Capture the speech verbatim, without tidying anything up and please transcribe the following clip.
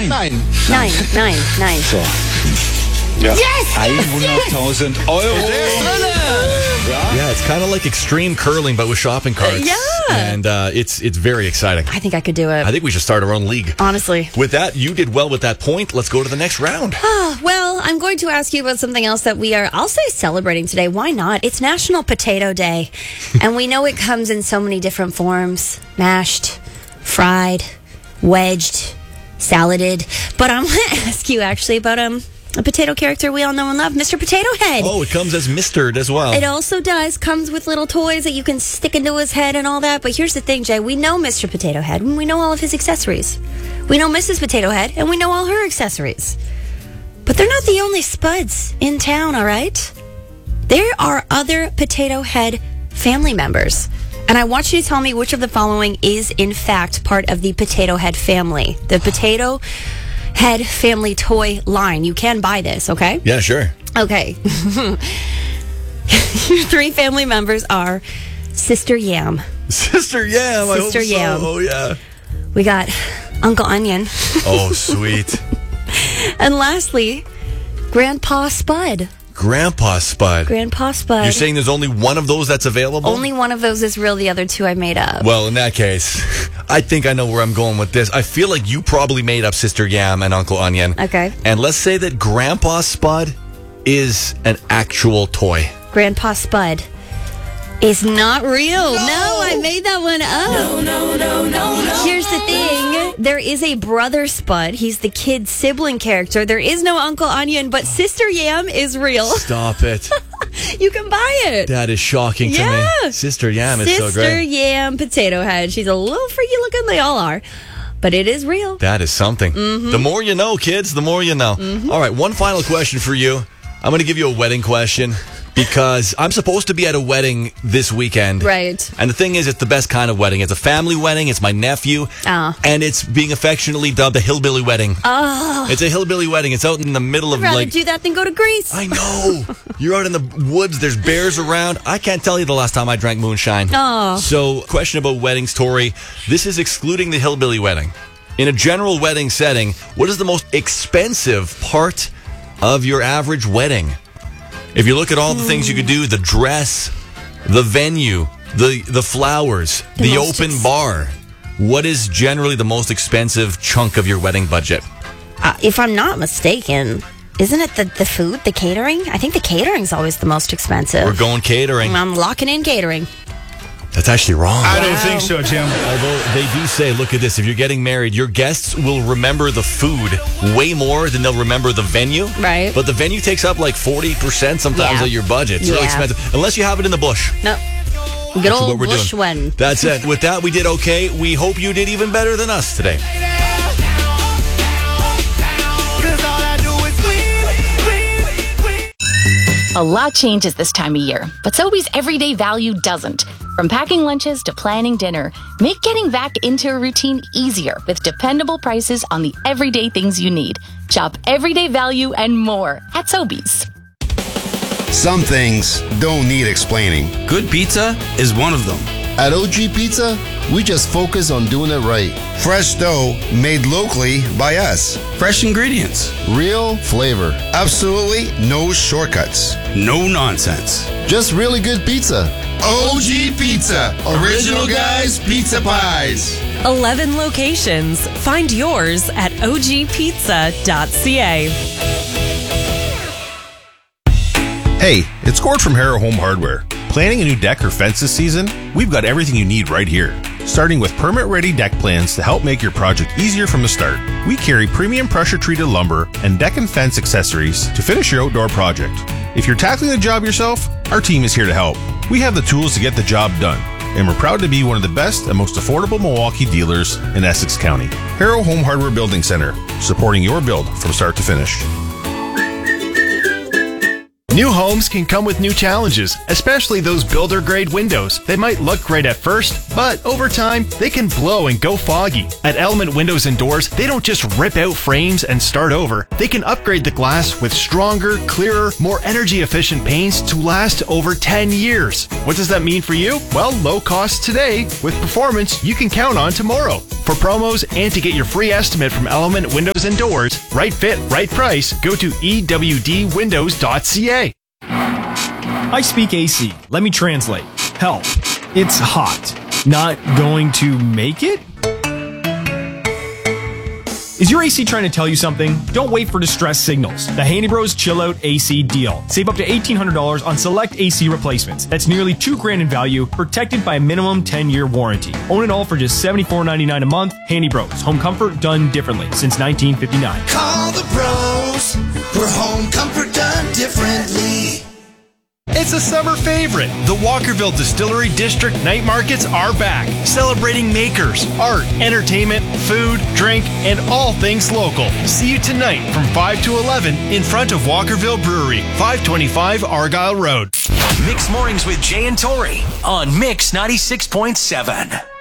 Nein. Nein. Nein, nein, nein. So. Ja. Yes! hunderttausend Euro. Yeah, it's kind of like extreme curling, but with shopping carts. Uh, yeah. And uh, it's it's very exciting. I think I could do it. I think we should start our own league. Honestly. With that, you did well with that point. Let's go to the next round. Well, I'm going to ask you about something else that we are, I'll say, celebrating today. Why not? It's National Potato Day. And we know it comes in so many different forms. Mashed, fried, wedged, saladed. But I'm going to ask you actually about um a potato character we all know and love, Mister Potato Head. Oh, it comes as mistered as well. It also does. Comes with little toys that you can stick into his head and all that. But here's the thing, Jay. We know Mister Potato Head and we know all of his accessories. We know Missus Potato Head and we know all her accessories. But they're not the only spuds in town, all right? There are other Potato Head family members. And I want you to tell me which of the following is, in fact, part of the Potato Head family. The Potato Head family toy line. You can buy this, okay? Yeah, sure. Okay. Your three family members are Sister Yam. Sister Yam. I Sister hope so. Yam. Oh, yeah. We got Uncle Onion. Oh, sweet. And lastly, Grandpa Spud. Grandpa Spud. Grandpa Spud. You're saying there's only one of those that's available? Only one of those is real. The other two I made up. Well, in that case, I think I know where I'm going with this. I feel like you probably made up Sister Yam and Uncle Onion. Okay. And let's say that Grandpa Spud is an actual toy. Grandpa Spud is not real. No, no I made that one up. No, no, no, no, no. Here's the thing. There is a brother Spud. He's the kid sibling character. There is no Uncle Onion, but Sister Yam is real. Stop it. You can buy it. That is shocking to yeah. me. Sister Yam is Sister so great. Sister Yam Potato Head. She's a little freaky looking. They all are. But it is real. That is something. Mm-hmm. The more you know, kids, the more you know. Mm-hmm. All right, one final question for you. I'm going to give you a wedding question because I'm supposed to be at a wedding this weekend. Right. And the thing is, it's the best kind of wedding. It's a family wedding. It's my nephew. Oh. And it's being affectionately dubbed a hillbilly wedding. Oh. It's a hillbilly wedding. It's out in the middle of I'd rather like... do that than go to Greece. I know. You're out in the woods. There's bears around. I can't tell you the last time I drank moonshine. Oh. So, question about weddings, Tori. This is excluding the hillbilly wedding. In a general wedding setting, what is the most expensive part of your average wedding? If you look at all the things you could do, the dress, the venue, the the flowers, the, The open ex- bar, what is generally the most expensive chunk of your wedding budget? Uh, if I'm not mistaken, isn't it the, the food, the catering? I think the catering's always the most expensive. We're going catering. I'm locking in catering. That's actually wrong. I don't think so, Jim. Although they do say, look at this, if you're getting married, your guests will remember the food way more than they'll remember the venue. Right. But the venue takes up like forty percent sometimes Yeah. of your budget. It's really Yeah. expensive. Unless you have it in the bush. No. Good That's old what we're bush doing. one. That's it. With that, we did okay. We hope you did even better than us today. A lot changes this time of year, but Sobeys everyday value doesn't. From packing lunches to planning dinner, make getting back into a routine easier with dependable prices on the everyday things you need. Shop everyday value and more at Sobeys. Some things don't need explaining. Good pizza is one of them. At O G Pizza, we just focus on doing it right. Fresh dough made locally by us. Fresh ingredients. Real flavor. Absolutely no shortcuts. No nonsense. Just really good pizza. O G Pizza. Original guys, pizza pies. eleven locations. Find yours at o g pizza dot c a. Hey, it's Gord from Harrow Home Hardware. Planning a new deck or fence this season? We've got everything you need right here. Starting with permit-ready deck plans to help make your project easier from the start. We carry premium pressure-treated lumber and deck and fence accessories to finish your outdoor project. If you're tackling the job yourself, our team is here to help. We have the tools to get the job done, and we're proud to be one of the best and most affordable Milwaukee dealers in Essex County. Harrow Home Hardware Building Center, supporting your build from start to finish. New homes can come with new challenges, especially those builder-grade windows. They might look great at first, but over time, they can blow and go foggy. At Element Windows and Doors, they don't just rip out frames and start over. They can upgrade the glass with stronger, clearer, more energy-efficient paints to last over ten years. What does that mean for you? Well, low cost today with performance you can count on tomorrow. For promos and to get your free estimate from Element Windows and Doors, right fit, right price, go to E W D windows dot C A. I speak A C. Let me translate. Help. It's hot. Not going to make it? Is your A C trying to tell you something? Don't wait for distress signals. The Handy Bros Chill Out A C deal. Save up to eighteen hundred dollars on select A C replacements. That's nearly two grand in value, protected by a minimum ten-year warranty. Own it all for just seventy-four ninety-nine a month. Handy Bros. Home comfort done differently since nineteen fifty-nine. Call the pros for home comfort done differently. It's a summer favorite. The Walkerville Distillery District Night Markets are back, celebrating makers, art, entertainment, food, drink, and all things local. See you tonight from five to eleven in front of Walkerville Brewery, five twenty-five Argyle Road. Mix Mornings with Jay and Tori on Mix ninety-six point seven.